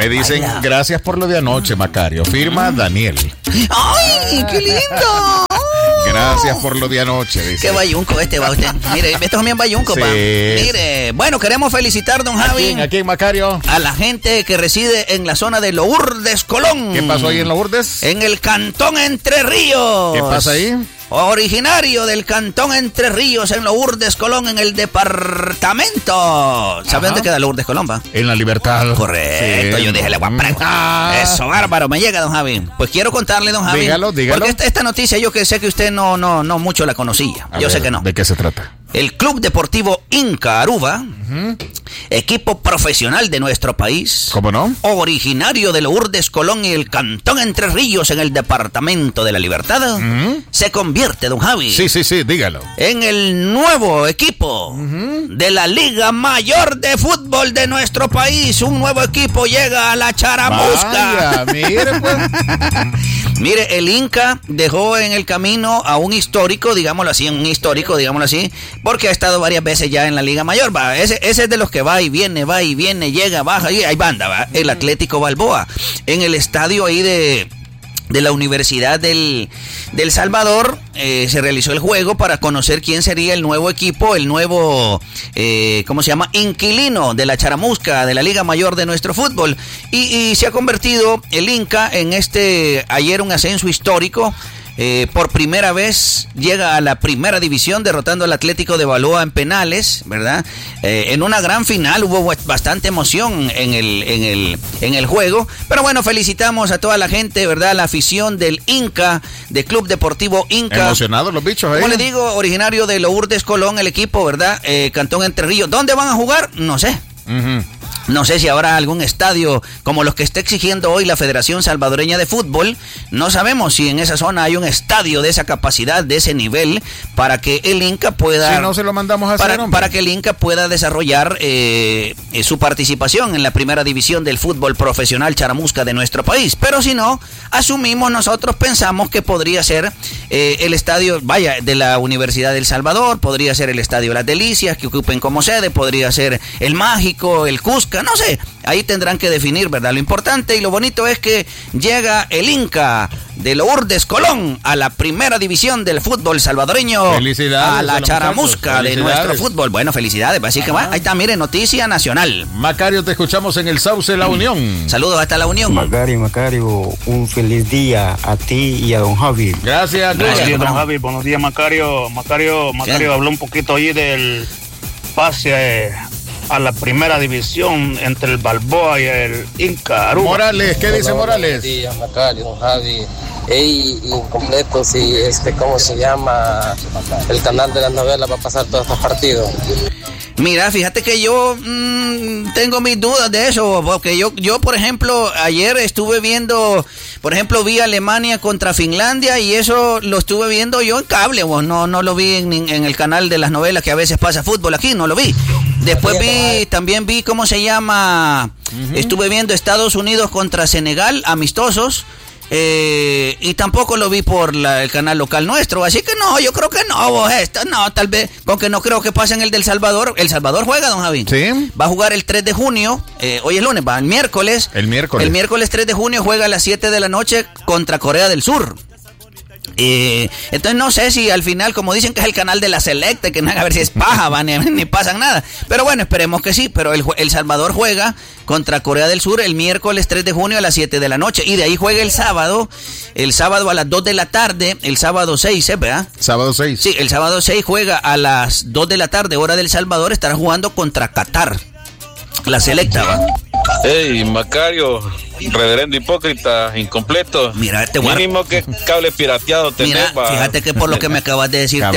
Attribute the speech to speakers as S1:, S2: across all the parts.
S1: Me dicen, gracias por lo de anoche, Macario. Firma Daniel.
S2: ¡Ay, qué lindo!
S1: Gracias por lo de anoche, dice.
S2: Qué bayunco este va usted. Mire, esto es también bayunco,
S1: Sí.
S2: pa. Mire, bueno, queremos felicitar, don Javi.
S1: ¿A quién, Macario?
S2: A la gente que reside en la zona de Lourdes, Colón.
S1: ¿Qué pasó ahí en Lourdes?
S2: En el Cantón Entre Ríos.
S1: ¿Qué pasa ahí?
S2: Originario del Cantón Entre Ríos, en Lourdes, Colón, en el departamento. ¿Sabe dónde queda Lourdes, Colón, va?
S1: En La Libertad.
S2: Correcto,
S1: Sí.
S2: yo dije, le voy a preguntar. Eso, bárbaro, me llega, don Javi. Pues quiero contarle, don Javi.
S1: Dígalo.
S2: Porque esta noticia yo que sé que usted no mucho la conocía. Yo sé que no.
S1: ¿De qué se trata?
S2: El Club Deportivo Inca Aruba, equipo profesional de nuestro país.
S1: ¿Cómo no?
S2: Originario de Lourdes, Colón y el Cantón Entre Ríos, en el departamento de La Libertad, se convierte, don Javi.
S1: Sí, dígalo.
S2: En el nuevo equipo de la Liga Mayor de Fútbol de nuestro país. Un nuevo equipo llega a la Charamusca.
S1: Vaya, mire, pues.
S2: Mire, el Inca dejó en el camino a un histórico, digámoslo así, porque ha estado varias veces ya en la Liga Mayor. Va. Ese es de los que va y viene, llega, baja, y hay banda, va. El Atlético Balboa, en el estadio ahí de la Universidad del Salvador, se realizó el juego para conocer quién sería el nuevo equipo, el nuevo, inquilino de la Charamusca, de la Liga Mayor de nuestro fútbol. Y se ha convertido el Inca en ayer un ascenso histórico. Por primera vez llega a la primera división, derrotando al Atlético de Balboa en penales, ¿verdad? En una gran final, hubo bastante emoción en el juego. Pero bueno, felicitamos a toda la gente, ¿verdad? La afición del Inca, del Club Deportivo Inca.
S1: Emocionados los bichos ahí.
S2: Como le digo, originario de Lourdes, Colón, el equipo, ¿verdad? Cantón Entre Ríos. ¿Dónde van a jugar? No sé. No sé si habrá algún estadio como los que está exigiendo hoy la Federación Salvadoreña de Fútbol. No sabemos si en esa zona hay un estadio de esa capacidad, de ese nivel, para que el Inca pueda...
S1: Si no se lo mandamos a hacer,
S2: para que el Inca pueda desarrollar su participación en la primera división del fútbol profesional Charamusca de nuestro país. Pero si no, pensamos que podría ser el estadio, de la Universidad del Salvador, podría ser el Estadio Las Delicias, que ocupen como sede, podría ser el Mágico, el Cusca, no sé, ahí tendrán que definir, ¿verdad? Lo importante y lo bonito es que llega el Inca de Lourdes, Colón, a la primera división del fútbol salvadoreño.
S1: Felicidades
S2: a la Charamusca de nuestro fútbol. Bueno, felicidades, así que ahí está, mire, noticia nacional.
S1: Macario, te escuchamos en el Sauce La Unión.
S2: Saludos hasta La Unión.
S3: Macario, un feliz día a ti y a don Javi.
S1: Gracias,
S4: don Javi. Buenos días, Macario. Macario habló un poquito ahí del pase a la primera división entre el Balboa y el Inca Aruba.
S1: Morales, ¿qué dice Morales?
S5: Buenos días, Macario, don Javi. Incompleto, si ¿cómo se llama? El canal de las novelas va a pasar todos estos partidos.
S2: Mira, fíjate que yo tengo mis dudas de eso, porque yo por ejemplo, ayer estuve viendo, vi Alemania contra Finlandia y eso lo estuve viendo yo en cable, no lo vi en el canal de las novelas que a veces pasa fútbol aquí, no lo vi. Después también vi, estuve viendo Estados Unidos contra Senegal, amistosos. Y tampoco lo vi por el canal local nuestro, así que no, yo creo que no, tal vez, porque no creo que pase en el del Salvador. El Salvador juega, don Javi.
S1: Sí.
S2: Va a jugar el 3 de junio, hoy es lunes, va el miércoles. El miércoles 3 de junio juega a las 7 de la noche contra Corea del Sur. Entonces no sé si al final, como dicen que es el canal de la Selecta, que no, a ver si es paja, ni pasan nada. Pero bueno, esperemos que sí. Pero el Salvador juega contra Corea del Sur el miércoles 3 de junio a las 7 de la noche. Y de ahí juega el sábado a las 2 de la tarde, el sábado 6, ¿verdad?
S1: Sábado 6.
S2: Sí, el sábado 6 juega a las 2 de la tarde, hora del Salvador, estará jugando contra Qatar. La Selecta, ¿va?
S6: Hey, Macario, reverendo hipócrita, incompleto.
S2: Mira,
S6: mínimo que cable pirateado tenés.
S2: Mira, fíjate que por lo que me acabas de decir,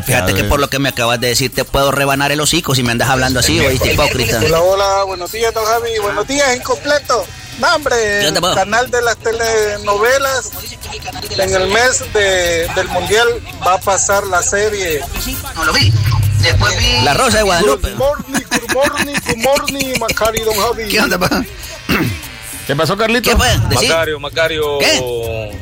S2: te puedo rebanar el hocico si me andas hablando así, oíste, hipócrita.
S7: Hola, buenos días, don Javi, buenos días, incompleto. No, hombre, el canal de las telenovelas, en el mes del Mundial va a pasar la serie.
S2: No lo vi. Después vi La Rosa de Guadalupe.
S7: Good morning, Macario, don Javi.
S2: ¿Qué onda, pa?
S1: ¿Qué pasó, Carlito?
S2: ¿Qué fue?
S6: Macario.
S2: ¿Qué?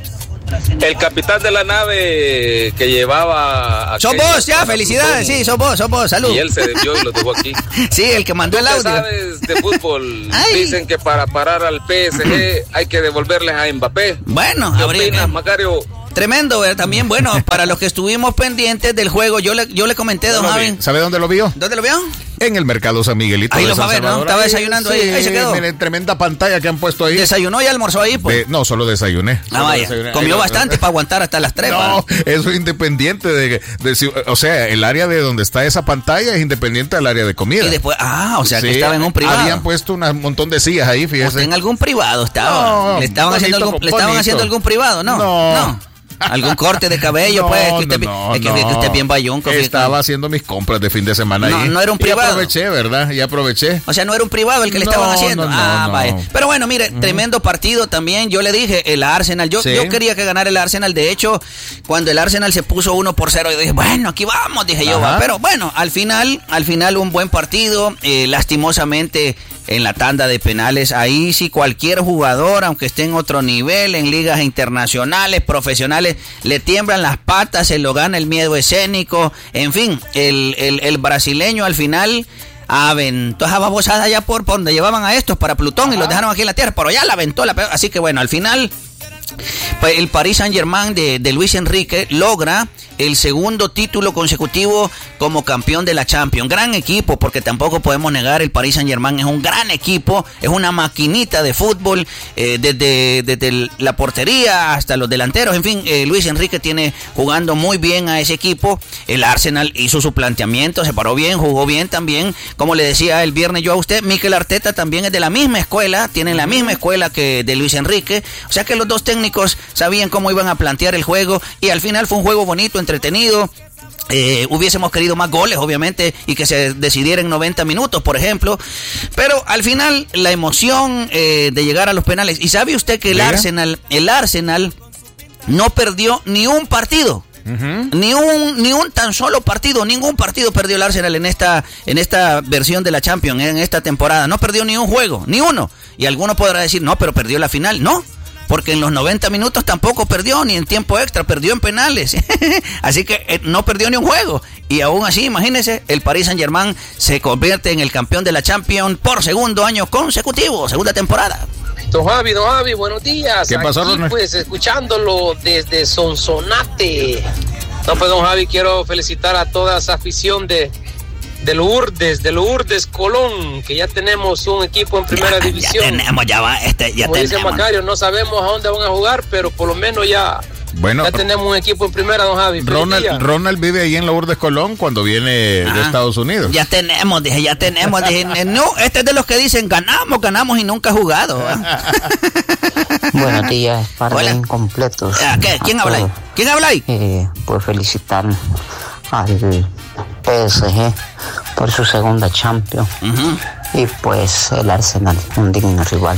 S6: El capitán de la nave que llevaba...
S2: ¡Sos vos, ya! ¡Felicidades! Sí, sos vos, salud.
S6: Y él se desvió y lo dejó aquí.
S2: Sí, el que mandó el audio.
S6: ¿Sabes de fútbol? Dicen que para parar al PSG hay que devolverles a Mbappé.
S2: Bueno,
S6: ¿qué opinas, Macario?
S2: Tremendo, también, bueno, para los que estuvimos pendientes del juego, yo le comenté, don Javi.
S1: ¿Sabe dónde lo vio?
S2: ¿Dónde lo vio?
S1: En el mercado San Miguelito.
S2: Ahí
S1: de
S2: lo
S1: San
S2: va a ver, ¿no?
S1: Salvador.
S2: Estaba desayunando ahí se quedó.
S1: Miren, tremenda pantalla que han puesto ahí.
S2: ¿Desayunó y almorzó ahí, pues?
S1: No, solo desayuné.
S2: Vaya, comió bastante para aguantar hasta las 3.
S1: No, eso es independiente de o sea, el área de donde está esa pantalla es independiente del área de comida.
S2: Y después, o sea, que estaba en un privado.
S1: Habían puesto un montón de sillas ahí, fíjese.
S2: ¿Usted en algún privado estaba?
S1: No,
S2: ¿Le estaban haciendo algún privado? No. ¿Algún corte de cabello? Pues que usted es bien bayunco.
S1: Estaba haciendo mis compras de fin de semana ahí.
S2: No era un privado.
S1: Y aproveché, ¿verdad? O
S2: sea, no era un privado el que le estaban haciendo. Vaya. Pero bueno, mire, tremendo partido también. Yo le dije, el Arsenal. Yo quería que ganara el Arsenal. De hecho, cuando el Arsenal se puso 1-0, yo dije, bueno, aquí vamos, dije yo. Pero bueno, al final un buen partido. Lastimosamente, en la tanda de penales, ahí sí cualquier jugador, aunque esté en otro nivel, en ligas internacionales, profesionales, le tiemblan las patas, se lo gana el miedo escénico, en fin, el brasileño al final aventó esa babosada allá por donde llevaban a estos para Plutón y los dejaron aquí en la Tierra, pero ya la aventó, así que bueno, al final pues el Paris Saint-Germain de Luis Enrique logra el segundo título consecutivo como campeón de la Champions. Gran equipo, porque tampoco podemos negar, el Paris Saint-Germain es un gran equipo, es una maquinita de fútbol, desde la portería hasta los delanteros, en fin, Luis Enrique tiene jugando muy bien a ese equipo. El Arsenal hizo su planteamiento, se paró bien, jugó bien también, como le decía el viernes yo a usted, Mikel Arteta también es de la misma escuela, tienen la misma escuela que de Luis Enrique, o sea que los dos técnicos sabían cómo iban a plantear el juego y al final fue un juego bonito, entretenido. Hubiésemos querido más goles, obviamente, y que se decidiera en 90 minutos, por ejemplo, pero al final la emoción de llegar a los penales. Y sabe usted que el Arsenal no perdió ni un partido. Ni un tan solo partido, ningún partido perdió el Arsenal en esta versión de la Champions, en esta temporada. No perdió ni un juego, ni uno. Y alguno podrá decir, no, pero perdió la final. No, porque en los 90 minutos tampoco perdió, ni en tiempo extra, perdió en penales. Así que no perdió ni un juego. Y aún así, imagínense, el Paris Saint-Germain se convierte en el campeón de la Champions por segundo año consecutivo, segunda temporada.
S5: Don Javi, buenos días.
S1: ¿Qué pasó,
S5: aquí,
S1: Ronald?
S5: pues, escuchándolo desde Sonsonate. No, pues, don Javi, quiero felicitar a toda esa afición de Lourdes Colón, que ya tenemos un equipo en primera división.
S2: Como
S5: dice Macario, no sabemos a dónde van a jugar, pero por lo menos ya tenemos un equipo en primera, don Javi.
S1: Ronald vive ahí en Lourdes Colón cuando viene de Estados Unidos.
S2: Ya tenemos. Dije, no, este es de los que dicen ganamos y nunca ha jugado.
S8: Buenos días, para incompletos.
S2: ¿Quién habla ahí?
S8: Pues felicitar al PSG por su segunda Champions. Y pues el Arsenal, un digno rival.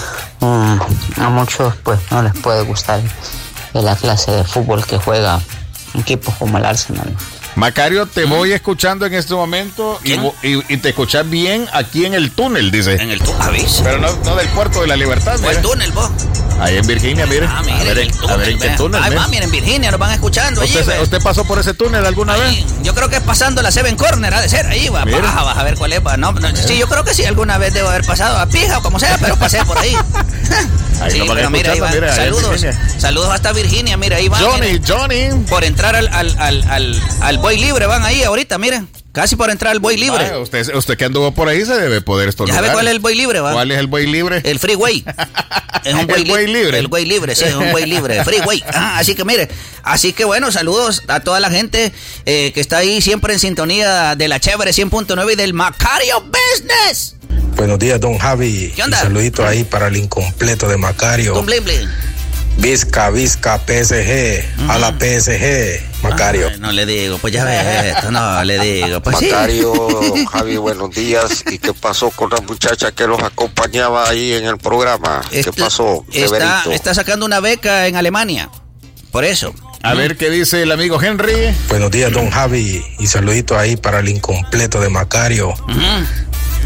S8: A muchos pues no les puede gustar la clase de fútbol que juega equipos como el Arsenal.
S1: Macario, te voy escuchando en este momento y te escuchas bien aquí en el túnel, dice.
S2: En el túnel, ¿avís?
S1: Pero no del Puerto de la Libertad.
S2: ¿O el túnel, vos?
S1: Ahí en Virginia, mire.
S2: A ver en qué túnel. Miren, en Virginia nos van escuchando.
S1: ¿Usted pasó por ese túnel alguna vez?
S2: Yo creo que es pasando la Seven Corner, ha de ser. Ahí vas a ver cuál es. Sí, yo creo que sí, alguna vez debo haber pasado a Pija o como sea, pero pasé por ahí. Sí, pero mira, ahí va. Saludos hasta Virginia, mira, ahí van.
S1: Johnny.
S2: Por entrar al Boy Libre van ahí ahorita, miren. Casi por entrar al Boy Libre.
S1: Usted que anduvo por ahí se debe poder estornudar.
S2: ¿Ya sabe cuál es el Boy Libre, va?
S1: ¿Cuál es el Boy Libre?
S2: El Freeway. Es un
S1: Boy Libre.
S2: El Boy Libre, sí, es un Boy Libre. Freeway. Así que mire, bueno, saludos a toda la gente que está ahí siempre en sintonía de la Chévere 100.9 y del Macario Business.
S9: Buenos días, don Javi.
S2: ¿Qué onda?
S9: Un saludito ahí para el incompleto de Macario.
S2: Con Blin Blin.
S9: Vizca, PSG, a la PSG, Macario.
S2: No le digo, pues ya ves esto, no le digo. Pues
S10: Macario, sí. Javi, buenos días. ¿Y qué pasó con la muchacha que los acompañaba ahí en el programa? ¿Qué pasó?
S2: Está sacando una beca en Alemania, por eso.
S1: A ver qué dice el amigo Henry.
S9: Buenos días, don Javi, y saludito ahí para el incompleto de Macario.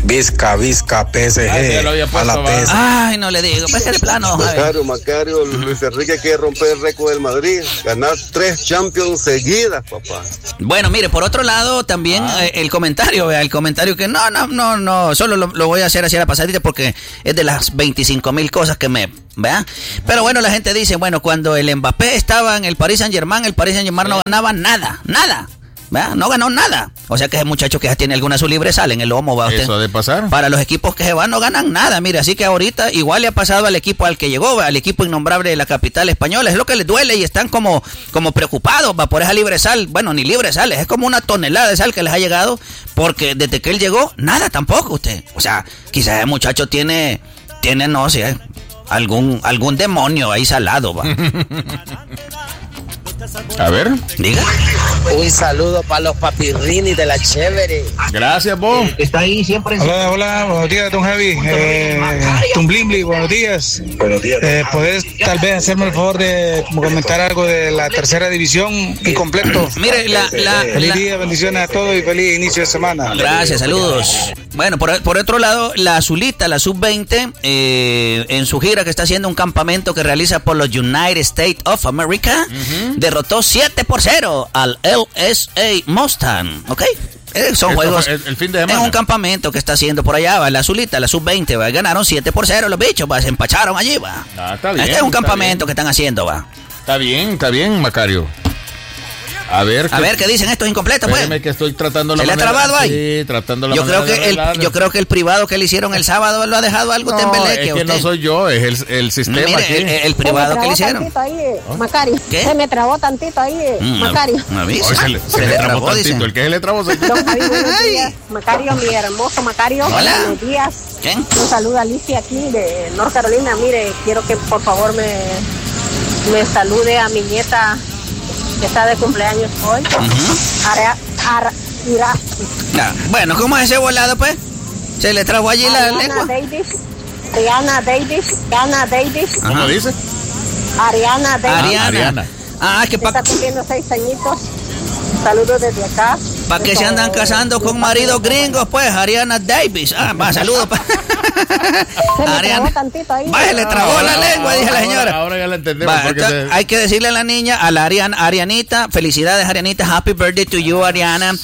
S9: Vizca, PSG. A la PSG.
S2: Ay, no le digo, pues que de plano.
S11: Macario, Luis Enrique quiere romper el récord del Madrid, ganar 3 Champions seguidas, papá.
S2: Bueno, mire, por otro lado, también el comentario que no, solo lo voy a hacer así a la pasadita porque es de las 25,000 cosas que me... ¿Vean? Pero bueno, la gente dice, bueno, cuando el Mbappé estaba en el Paris Saint-Germain no ganaba nada. ¿Verdad? No ganó nada. O sea que ese muchacho que ya tiene alguna su libre sale en el lomo. ¿va usted?
S1: Eso de pasar.
S2: Para los equipos que se van no ganan nada. Mire, así que ahorita igual le ha pasado al equipo al que llegó, ¿va? Al equipo innombrable de la capital española. Es lo que les duele y están como preocupados, ¿va? Por esa libre sal. Bueno, ni libre sal, es como una tonelada de sal que les ha llegado. Porque desde que él llegó, nada tampoco usted. O sea, quizás el muchacho tiene no sé, algún demonio ahí salado, ¿va?
S1: A ver.
S2: Diga.
S5: Un saludo para los papirrinis de la chévere.
S1: Gracias, vos.
S5: Está ahí siempre.
S12: Hola, buenos días, don Javi. Tumblimbli, buenos días.
S9: Buenos días.
S12: ¿Podés tal vez hacerme el favor de comentar algo de la tercera división incompleto?
S2: Mire,
S12: feliz día, bendiciones a todos y feliz inicio de semana.
S2: Gracias, saludos. Bueno, por otro lado, la Azulita, la Sub-20, en su gira que está haciendo un campamento que realiza por los United States of America, derrotó 7-0 al LSA Mustang, ¿ok? Son juegos,
S1: el fin de semana.
S2: Es un campamento que está haciendo por allá, va, la Azulita, la Sub-20, va, ganaron 7-0 los bichos, va, se empacharon allí, va.
S1: Está bien,
S2: este es un campamento que están haciendo, va.
S1: Está bien, Macario. A ver qué
S2: dicen estos incompletos, pues.
S1: Que estoy tratando
S2: ¿Se le ha trabado ahí?
S1: Sí, tratando la
S2: yo creo que el privado que le hicieron el sábado lo ha dejado algo tembeleque.
S1: Es que no soy yo, es el sistema.
S2: Mire, el privado que le hicieron.
S13: Macario.
S2: ¿Qué?
S13: Se me trabó tantito ahí, Macario.
S1: Se le trabó tantito. El que se le trabó.
S13: Don Javi, buenos días. Macario, mi hermoso Macario.
S2: Hola.
S13: Buenos días.
S2: ¿Qué?
S13: Un saludo a Alicia aquí de North Carolina. Mire, quiero que por favor me salude a mi nieta que está de cumpleaños hoy.
S2: Bueno, ¿cómo es ese volado, pues? Se le trabó allí la lengua.
S13: Ariana Davis.
S1: ¿Cómo dice?
S13: Ariana Davis.
S2: Ariana. Que
S13: está cumpliendo 6 añitos. Saludos desde acá.
S2: ¿Para qué se andan casando con maridos gringos, pues? Ariana Davis. Saludos.
S13: Ariana.
S2: Se le trabó la lengua, dije la señora.
S1: Ahora ya la entendemos.
S2: Hay que decirle a la niña, a la Arianita, felicidades, Arianita. Happy birthday to you, Ariana.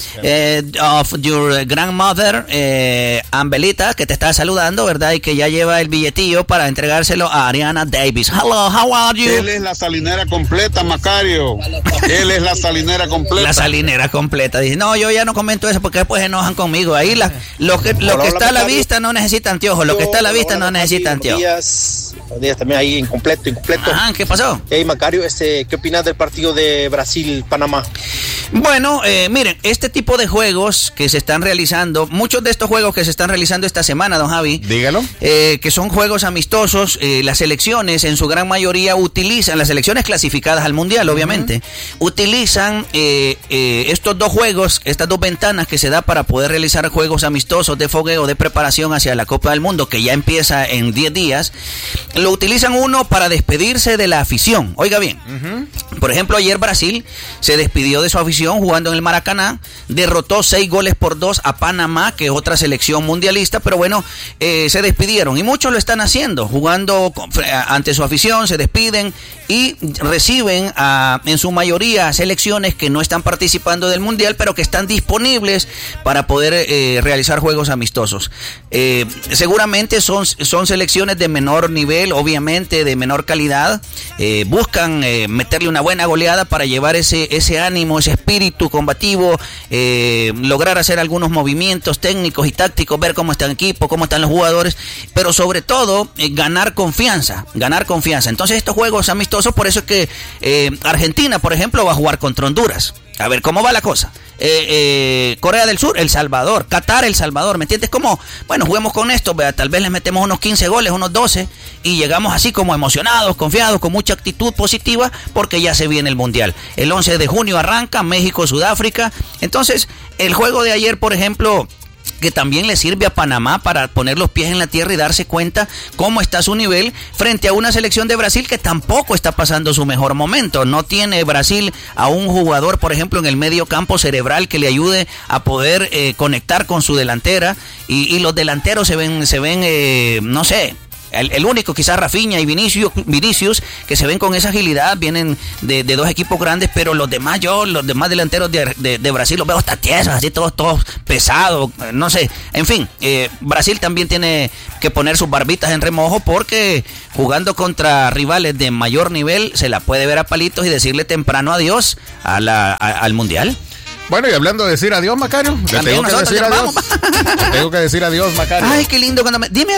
S2: Of your grandmother, Ambelita, que te está saludando, ¿verdad? Y que ya lleva el billetillo para entregárselo a Ariana Davis. Hello, how are you?
S11: Él es la salinera completa, Macario. Él es la salinera completa.
S2: La salinera completa. Dice, no, yo ya no comento eso porque después se enojan conmigo. Ahí lo que está a la vista no necesita anteojos. Lo que está a la vista no necesita anteojos.
S5: Buenos días también ahí incompleto.
S2: ¿Qué pasó?
S5: Hey, Macario, ¿qué opinas del partido de Brasil-Panamá?
S2: Bueno, miren, este tipo de juegos que se están realizando, muchos de estos juegos que se están realizando esta semana, don Javi.
S1: Dígalo.
S2: Que son juegos amistosos, las selecciones en su gran mayoría utilizan, las selecciones clasificadas al Mundial, obviamente, utilizan estos dos juegos, estas dos ventanas que se da para poder realizar juegos amistosos de fogueo, de preparación hacia la Copa del Mundo, que ya empieza en 10 días. Lo utilizan uno para despedirse de la afición. Oiga bien, por ejemplo, ayer Brasil se despidió de su afición jugando en el Maracaná, derrotó 6-2 a Panamá, que es otra selección mundialista, pero bueno, se despidieron y muchos lo están haciendo, jugando ante su afición, se despiden y reciben en su mayoría selecciones que no están participando del Mundial, pero que están disponibles para poder realizar juegos amistosos. Seguramente son selecciones de menor nivel, obviamente de menor calidad, buscan meterle una buena goleada para llevar ese ánimo, ese espíritu combativo, lograr hacer algunos movimientos técnicos y tácticos, ver cómo está el equipo, cómo están los jugadores, pero sobre todo ganar confianza. Entonces estos juegos amistosos, por eso es que Argentina, por ejemplo, va a jugar contra Honduras. A ver, ¿cómo va la cosa? Corea del Sur, El Salvador, Qatar, El Salvador, ¿me entiendes? Como, bueno, juguemos con esto, ¿verdad? Tal vez les metemos unos 15 goles, unos 12 y llegamos así como emocionados, confiados, con mucha actitud positiva porque ya se viene el Mundial. El 11 de junio arranca México, Sudáfrica. Entonces, el juego de ayer, por ejemplo, que también le sirve a Panamá para poner los pies en la tierra y darse cuenta cómo está su nivel frente a una selección de Brasil que tampoco está pasando su mejor momento. No tiene Brasil a un jugador, por ejemplo, en el medio campo cerebral que le ayude a poder conectar con su delantera, y los delanteros se ven no sé. El único, quizás Rafinha y Vinicius, que se ven con esa agilidad, vienen de dos equipos grandes, pero los demás delanteros de Brasil los veo hasta tiesos, así todos pesados, no sé. En fin, Brasil también tiene que poner sus barbitas en remojo, porque jugando contra rivales de mayor nivel se la puede ver a palitos y decirle temprano adiós al Mundial.
S1: Bueno, y hablando de decir adiós, Macario, tengo que decir adiós, Macario.
S2: Ay, qué lindo cuando dime